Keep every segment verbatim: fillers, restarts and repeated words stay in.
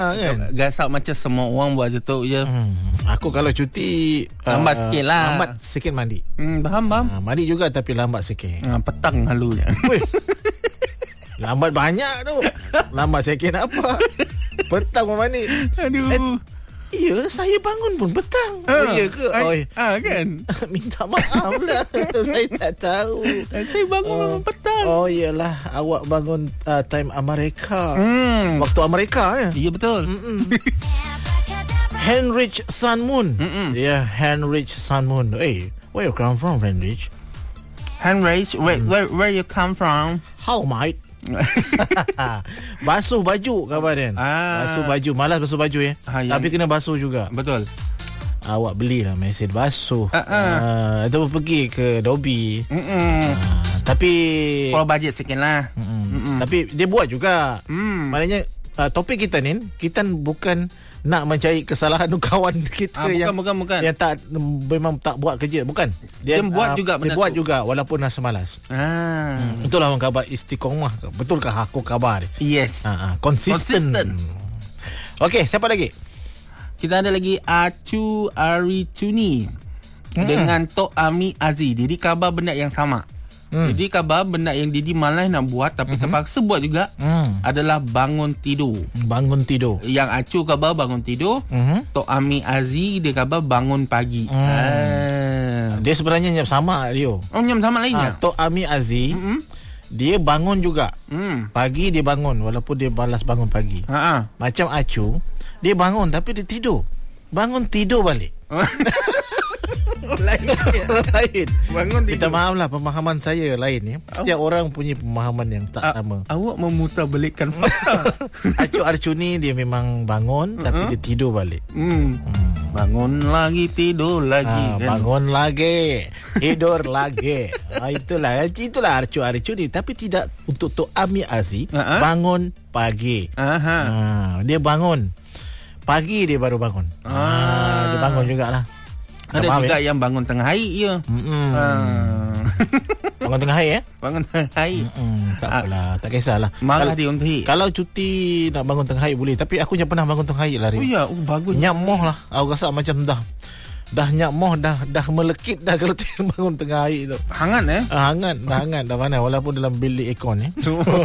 ha, kan? Gasak macam semua orang buat je tu je. hmm. Aku kalau cuti lambat uh, sikit lah. Lambat sikit mandi. hmm, Faham faham ha, Mandi juga tapi lambat sikit. ha, Petang halunya. Lambat banyak tu. Lambat sikit apa? Petang mau mandi. Aduh eh, Ya, saya bangun pun petang. ha, Oh iya ke? I, Oh, ha, kan? minta maaf lah. Saya tak tahu. Saya bangun Oh. memang petang. Oh iyalah, awak bangun uh, time Amerika. hmm. Waktu Amerika ya. Ya betul. Heinrich Sun Moon. Mm-mm. Ya, yeah, Heinrich Sun Moon. Hey, where you come from, Heinrich? Heinrich, where, where, where you come from? How, mate? Basuh baju khabar Dan. Ah. Basuh baju. Malas basuh baju ya. Ha, yang- Tapi kena basuh juga. Betul. Awak belilah mesin basuh. Ah, ah. Uh, Atau pergi ke Dobby. Mm-mm. Uh, tapi Kalau bajet sikit lah. Mm-mm. Mm-mm. Tapi dia buat juga. Hmm. Maknanya uh, topik kita ni, kita bukan nak mencari kesalahan kawan kita Ah, bukan, yang bukan, bukan. yang tak memang tak buat kerja, bukan. Dia buat juga dia benda buat tu. juga walaupun rasa malas. Ah. Hmm. Itulah orang khabar istiqomah. Betulkah aku khabar? Yes. Ha, ha, konsisten. Konsisten. Okey, siapa lagi? Kita ada lagi Acu Aricuni Hmm. dengan Tok Ami Aziz. Jadi khabar benda yang sama. Hmm. Jadi khabar benda yang Didi malas nak buat tapi Hmm. terpaksa buat juga Hmm. adalah bangun tidur. Bangun tidur. Yang Acu khabar bangun tidur, Mhm. Tok Ami Aziz dia khabar bangun pagi. Hmm. Ah. Dia sebenarnya nyap sama Rio. Oh, nyam sama lainnya. Ha, Tok Ami Aziz, Mm-mm. dia bangun juga. Hmm. Pagi dia bangun walaupun dia balas bangun pagi. Ha ah. Macam Acu, dia bangun tapi dia tidur. Bangun tidur balik. Lain. Lain. Bangun Minta tidur. maaf lah, pemahaman saya lain ya. Setiap orang punya pemahaman yang tak A- sama. Awak memutarbalikkan fakta. Acu Arcuni dia memang bangun tapi dia tidur balik. Hmm. Bangun lagi, tidur lagi. Ha, kan? bangun lagi, tidur lagi. Ha, itulah, itulah Acu Arcuni. Tapi tidak untuk Tok Ami Aziz. Ha-ha. Bangun pagi. Aha. Ha, dia bangun pagi, dia baru bangun. Ha, Ah. dia bangun jugalah. Ada Faham, juga ya? yang bangun tengah hari je. Mm-mm. Ah. Bangun tengah hari ya? Bangun tengah hari. Mm, tak apalah, tak kisahlah. Marah Kal- dia untuk hari. Kalau cuti nak bangun tengah hari boleh, tapi aku yang pernah bangun tengah hari lah. Oh ya, oh bagus. Nyak moh lah. Aku rasa macam dah dah nyak moh dah dah melekit dah kalau bangun tengah hari tu. Hangat eh? Ah, hangat, dah hangat dah mana walaupun dalam bilik aircon eh.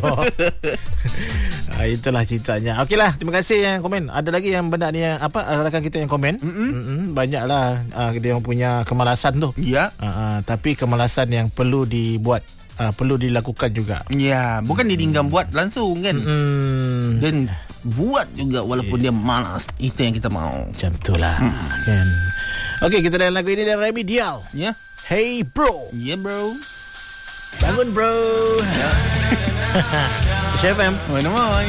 ah, itulah ceritanya. Okeylah, terima kasih yang komen. Ada lagi yang benda ni yang apa rakan kita yang komen? Mm-mm, banyaklah ah, dia yang punya kemalasan tu. Ya. Ah, ah, tapi kemalasan yang perlu dibuat, ah, perlu dilakukan juga. Ya, bukan dia tinggal buat langsung kan. Hmm, Dan buat juga walaupun dia malas. Itu yang kita mau. macam tu lah kan. Okey, kita dengar lagu ini dari Remedial. Ya. Hey bro, Ya bro. bangun bro. Ya. F M. Mana mai?